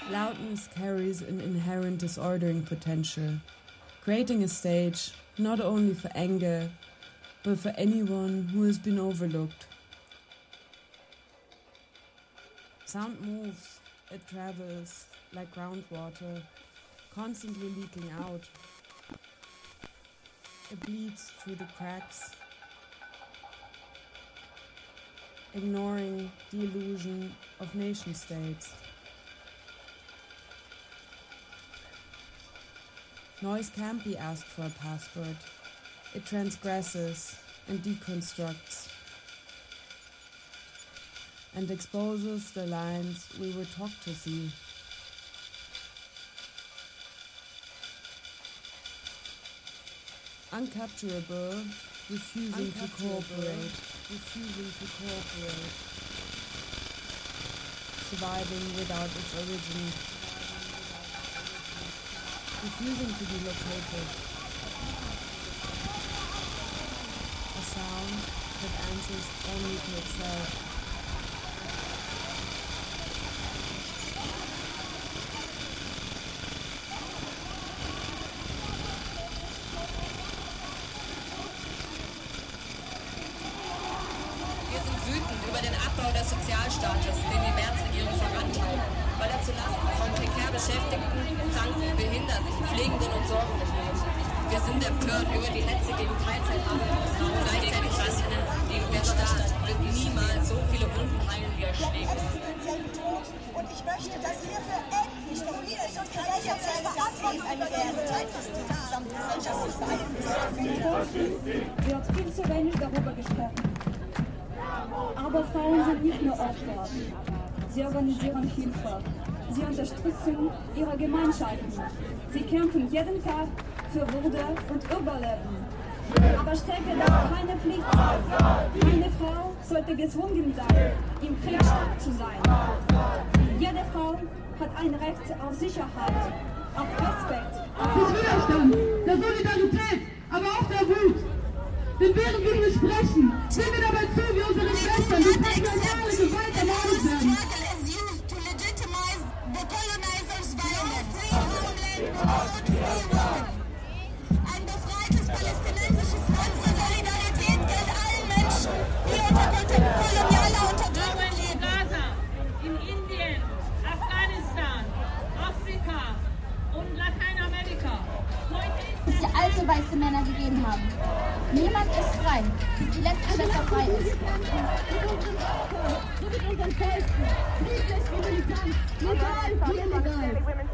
Loudness carries an inherent disordering potential, creating a stage not only for anger, but for anyone who has been overlooked. Sound moves, it travels like groundwater, constantly leaking out. It bleeds through the cracks, ignoring the illusion of nation-states. Noise can't be asked for a passport. It transgresses and deconstructs and exposes the lines we were taught to see. Uncapturable, refusing to cooperate, surviving without its origin, refusing to be located, a sound that answers only to itself. Sozialstaates, den die Merz-Regierung vorantreibt, weil er zulasten von prekär Beschäftigten, Kranken, Behinderten, Pflegenden und Sorgenrechten geht. Wir sind empört über die Hetze gegen Teilzeitarbeit und gleichzeitig Rassinnen gegen der Staat wird niemals so viele Wunden heilen, wie er schlägt. Und ich möchte, dass hierfür endlich Frieden und Gerechtigkeit eine Realität des Gesamtgesellschaftssystems wird viel zu wenig darüber gesprochen. Aber Frauen sind nicht nur Opfer. Sie organisieren Hilfe. Sie unterstützen ihre Gemeinschaften. Sie kämpfen jeden Tag für Würde und Überleben. Aber Stärke darf keine Pflicht sein. Keine Frau sollte gezwungen sein, im Krieg zu sein. Jede Frau hat ein Recht auf Sicherheit, auf Respekt, auf Widerstand, der Solidarität, aber auch der Wut. Denn während wir hier sprechen, sehen wir dabei zu, wie unsere Schwestern durch patriarchale Gewalt ermordet werden. Ein befreites palästinensisches Land zur Solidarität gilt allen Menschen, die unter kolonialer Unterdrückung leben. Gaza, in Indien, Afghanistan, Afrika und Lateinamerika. Die alte weiße Männer gegeben haben. Niemand ist frei, bis die letzte Schwester frei ist. So mit unseren Fäusten, friedlich wie militant, legal wie illegal.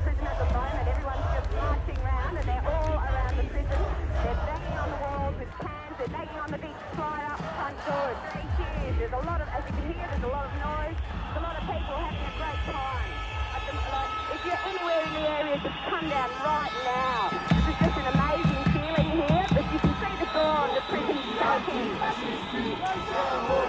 There's a lot of, as you can hear, there's a lot of noise. There's a lot of people having a great time. If you're anywhere in the area, just come down right now.